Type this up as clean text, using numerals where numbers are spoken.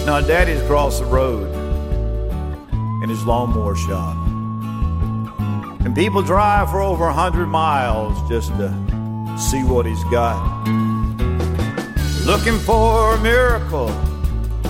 Now, Daddy's across the road in his lawnmower shop. And people drive for over 100 miles just to see what he's got. Looking for a miracle